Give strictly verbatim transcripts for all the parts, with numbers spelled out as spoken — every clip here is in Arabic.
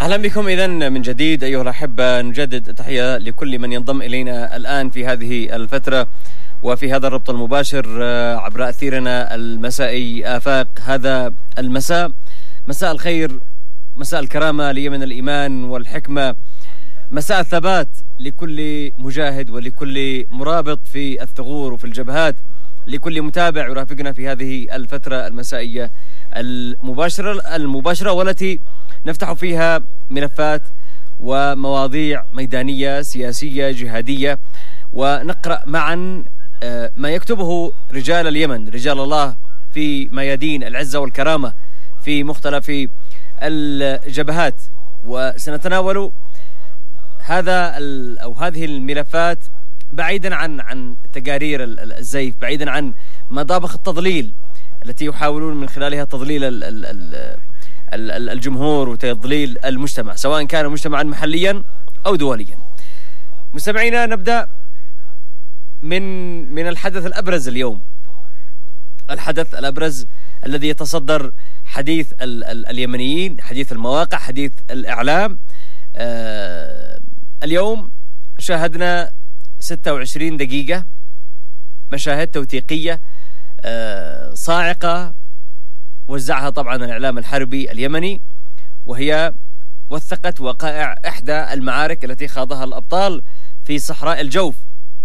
أهلا بكم إذا من جديد أيها الأحبة، نجدد التحية لكل من ينضم إلينا الآن في هذه الفترة وفي هذا الربط المباشر عبر أثيرنا المسائي آفاق هذا المساء، مساء الخير، مساء الكرامة ليمن الإيمان والحكمة، مساء الثبات لكل مجاهد ولكل مرابط في الثغور وفي الجبهات، لكل متابع يرافقنا في هذه الفترة المسائية المباشرة المباشرة والتي نفتح فيها ملفات ومواضيع ميدانية سياسية جهادية، ونقرأ معا ما يكتبه رجال اليمن، رجال الله في ميادين العزة والكرامة في مختلف الجبهات. وسنتناول هذا أو هذه الملفات بعيدا عن عن تقارير الزيف، بعيدا عن مطابخ التضليل التي يحاولون من خلالها تضليل ال ال ال الجمهور وتضليل المجتمع، سواء كان مجتمعا محليا أو دوليا. مستمعينا، نبدأ من من الحدث الأبرز اليوم، الحدث الأبرز الذي يتصدر حديث ال ال اليمنيين، حديث المواقع، حديث الإعلام. آه اليوم شاهدنا ستة وعشرين دقيقة مشاهد توثيقية آه صاعقة وزعها طبعا الإعلام الحربي اليمني، وهي وثقت وقائع إحدى المعارك التي خاضها الأبطال في صحراء الجوف.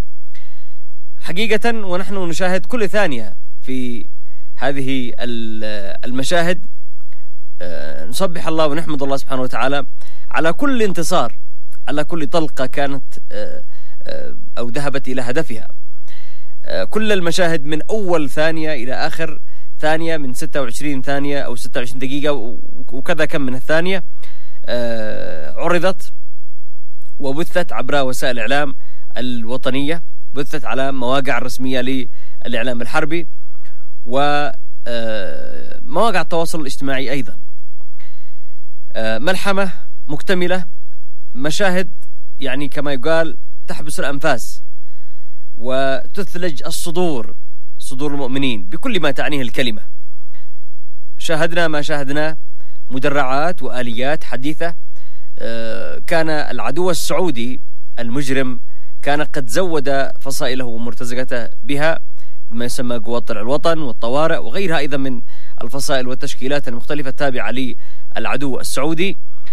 حقيقة ونحن نشاهد كل ثانية في هذه المشاهد نسبح الله ونحمد الله سبحانه وتعالى على كل انتصار، على كل طلقة كانت أو ذهبت إلى هدفها. كل المشاهد من أول ثانية إلى آخر ثانية من ستة وعشرين ثانية أو ستة وعشرين دقيقة وكذا كم من الثانية عرضت وبثت عبر وسائل الإعلام الوطنية، بثت على مواقع الرسمية للإعلام الحربي ومواقع التواصل الاجتماعي أيضا. ملحمة مكتملة، مشاهد يعني كما يقال تحبس الأنفاس وتثلج الصدور، صدور المؤمنين بكل ما تعنيه الكلمة. شاهدنا ما شاهدنا مدرعات وآليات حديثة. كان العدو السعودي المجرم كان قد زود فصائله ومرتزقته بها بما يسمى قوات طلع الوطن والطوارئ وغيرها أيضا من الفصائل والتشكيلات المختلفة التابعة للعدو السعودي.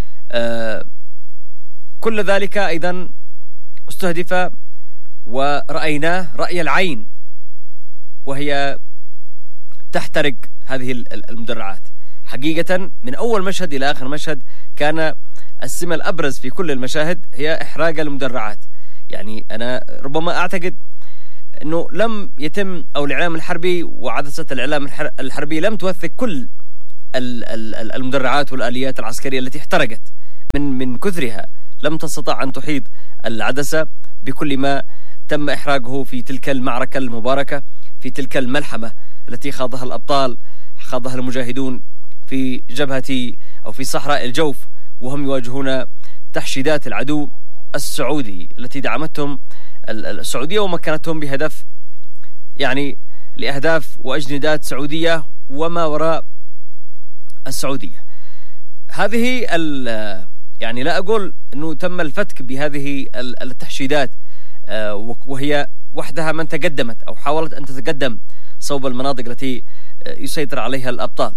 كل ذلك أيضا استهدف ورأيناه رأي العين وهي تحترق هذه المدرعات. حقيقة من أول مشهد إلى آخر مشهد كان السمة الأبرز في كل المشاهد هي إحراق المدرعات. يعني أنا ربما أعتقد أنه لم يتم أو الإعلام الحربي وعدسة الإعلام الحربي لم توثق كل المدرعات والآليات العسكرية التي احترقت من من كثرها، لم تستطع أن تحيط العدسة بكل ما تم إحراقه في تلك المعركة المباركة، في تلك الملحمة التي خاضها الأبطال، خاضها المجاهدون في جبهة أو في صحراء الجوف وهم يواجهون تحشيدات العدو السعودي التي دعمتهم السعودية ومكنتهم بهدف يعني لأهداف وأجندات سعودية وما وراء السعودية. هذه يعني لا أقول أنه تم الفتك بهذه التحشيدات وهي وحدها من تقدمت أو حاولت أن تتقدم صوب المناطق التي يسيطر عليها الأبطال.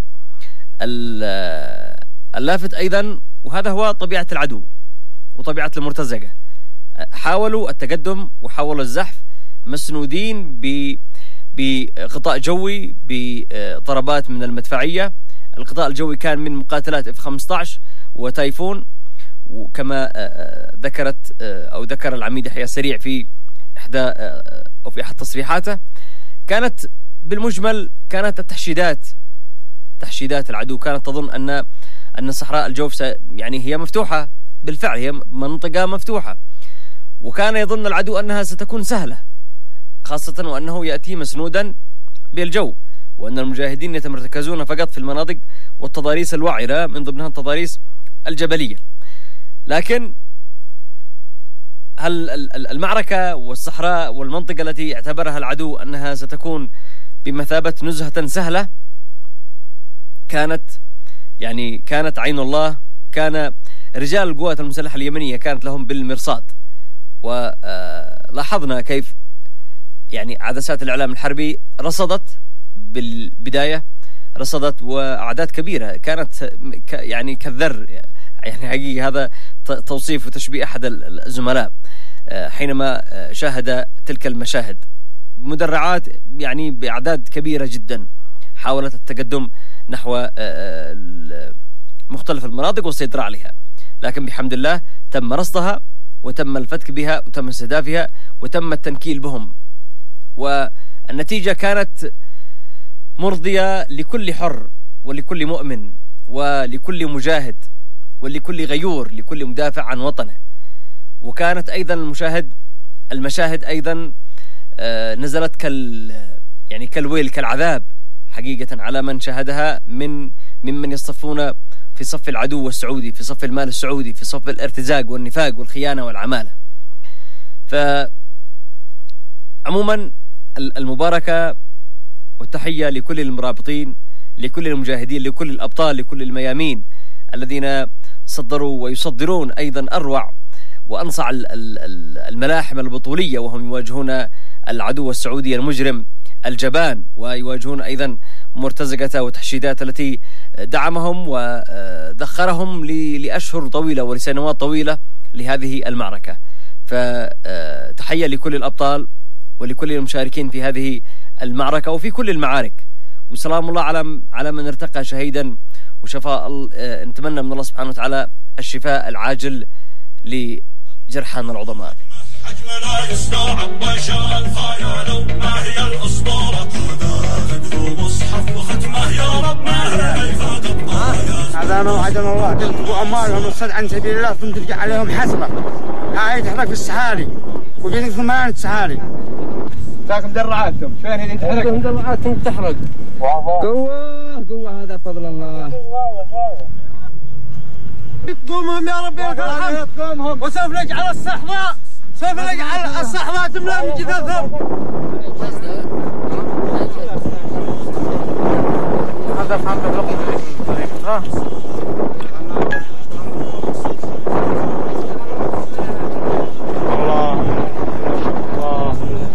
اللافت أيضا، وهذا هو طبيعة العدو وطبيعة المرتزقة، حاولوا التقدم وحاولوا الزحف مسنودين بغطاء جوي بضربات من المدفعية. الغطاء الجوي كان من مقاتلات إف خمسة عشر وتايفون، وكما ذكرت أو ذكر العميد يحيى سريع في إحدى أو في أحد تصريحاته، كانت بالمجمل كانت التحشيدات تحشيدات العدو كانت تظن أن أن صحراء الجوف يعني هي مفتوحة، بالفعل هي منطقة مفتوحة، وكان يظن العدو أنها ستكون سهلة، خاصة وأنه يأتي مسنودا بالجو، وأن المجاهدين يتمركزون فقط في المناطق والتضاريس الوعرة من ضمنها التضاريس الجبلية. لكن هل المعركة والصحراء والمنطقة التي اعتبرها العدو أنها ستكون بمثابة نزهة سهلة كانت يعني كانت عين الله، كان رجال القوات المسلحة اليمنية كانت لهم بالمرصاد، ولاحظنا كيف يعني عدسات الإعلام الحربي رصدت بالبداية، رصدت وأعداد كبيرة كانت يعني كالذر. يعني حقيقة هذا توصيف وتشبيه أحد الزملاء حينما شاهد تلك المشاهد، مدرعات يعني بأعداد كبيرة جدا حاولت التقدم نحو مختلف المناطق والسيطرة عليها، لكن بحمد الله تم رصدها وتم الفتك بها وتم استهدافها وتم التنكيل بهم، والنتيجة كانت مرضية لكل حر ولكل مؤمن ولكل مجاهد ولكل غيور، لكل مدافع عن وطنه. وكانت أيضا المشاهد المشاهد أيضا نزلت كال يعني كالويل كالعذاب حقيقة على من شاهدها من ممن يصطفون في صف العدو السعودي، في صف المال السعودي، في صف الارتزاق والنفاق والخيانة والعمالة. فعموما المباركة والتحية لكل المرابطين، لكل المجاهدين، لكل الأبطال، لكل الميامين الذين صدروا ويصدرون أيضا أروع وأنصع الملاحم البطولية وهم يواجهون العدو السعودي المجرم الجبان، ويواجهون أيضا مرتزقة وتحشيدات التي دعمهم ودخرهم لأشهر طويلة ولسنوات طويلة لهذه المعركة. فتحية لكل الأبطال ولكل المشاركين في هذه المعركة وفي كل المعارك، وسلام الله على على من ارتقى شهيدا، وشفاء نتمنى من الله سبحانه وتعالى الشفاء العاجل لجرحانا العظماء. حجمنا يستوعب وشال خياله ما هي الأسطورة، هذا مصحف وختمه يا رب ما هي فوق الطايا. هذا موعد الله تنتبوا أموالهم والصد عن سبيل الله ثم ترجع عليهم حسرة. هاي تحرق في السحاري وبينك ثمان سحاري. ذاك مدرعاتهم فين هي تحرق؟ مدرعاتهم تحرق. قوة قوة هذا فضل الله. قومهم يا ربي لك الحمد، وسوف نجعل الصحراء سوف نجعل الصحراء تملأ من جثثهم. هذا خامة لقمة ها الله الله.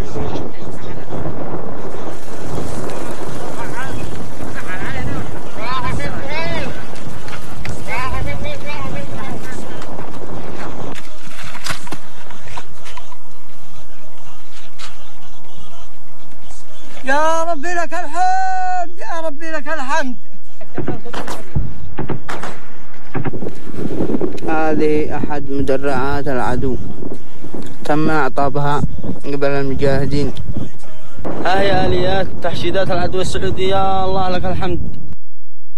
يا ربي لك الحمد، يا ربي لك الحمد. هذه أحد مدرعات العدو تم إعطابها قبل المجاهدين. هاي آليات تحشيدات العدو السعودي، يا الله لك الحمد.